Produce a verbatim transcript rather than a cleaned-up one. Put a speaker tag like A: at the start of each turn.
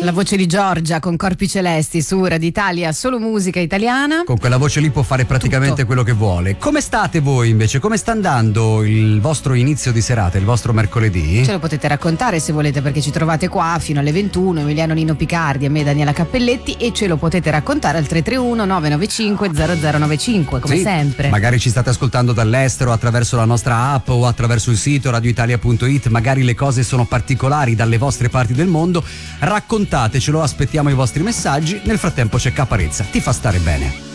A: La voce di Giorgia con Corpi Celesti su Radio Italia, solo musica italiana.
B: Con quella voce lì può fare praticamente
A: Tutto.
B: quello che vuole. Come state voi invece? Come sta andando il vostro inizio di serata, il vostro mercoledì?
A: Ce lo potete raccontare se volete, perché ci trovate qua fino alle ventuno, Emiliano Nino Picardi e me Daniela Cappelletti, e ce lo potete raccontare al tre tre uno nove nove cinque zero zero nove cinque, come
B: Sì,
A: sempre.
B: Magari ci state ascoltando dall'estero attraverso la nostra app o attraverso il sito radioitalia punto it, magari le cose sono particolari dalle vostre parti del mondo. Raccontatecelo, aspettiamo i vostri messaggi. Nel frattempo c'è Caparezza, ti fa stare bene.